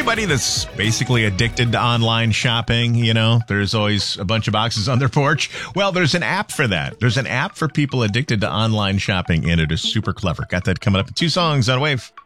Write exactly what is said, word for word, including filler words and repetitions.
anybody that's basically addicted to online shopping, you know, there's always a bunch of boxes on their porch. Well, there's an app for that. There's an app for people addicted to online shopping, and it is super clever. Got that coming up in two songs on Wave.